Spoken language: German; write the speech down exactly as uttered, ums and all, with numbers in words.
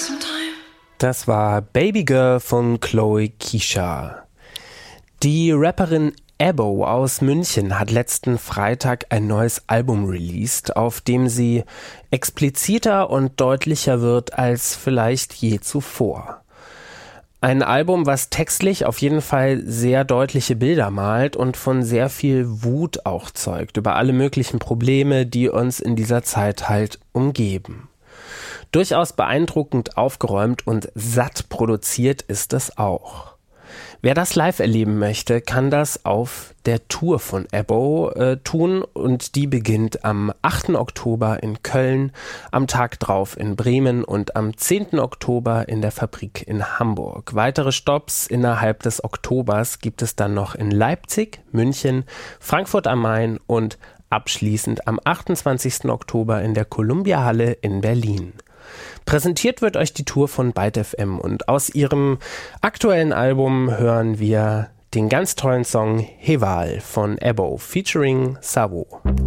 Das war Baby Girl von Chloe Keisha. Die Rapperin Ebo aus München hat letzten Freitag ein neues Album released, auf dem sie expliziter und deutlicher wird als vielleicht je zuvor. Ein Album, was textlich auf jeden Fall sehr deutliche Bilder malt und von sehr viel Wut auch zeugt über alle möglichen Probleme, die uns in dieser Zeit halt umgeben. Durchaus beeindruckend aufgeräumt und satt produziert ist es auch. Wer das live erleben möchte, kann das auf der Tour von Ebo äh, tun und die beginnt am achten Oktober in Köln, am Tag drauf in Bremen und am zehnten Oktober in der Fabrik in Hamburg. Weitere Stopps innerhalb des Oktobers gibt es dann noch in Leipzig, München, Frankfurt am Main und abschließend am achtundzwanzigsten Oktober in der Columbia-Halle in Berlin. Präsentiert wird euch die Tour von Byte F M und aus ihrem aktuellen Album hören wir den ganz tollen Song Heval von Ebo featuring Savo.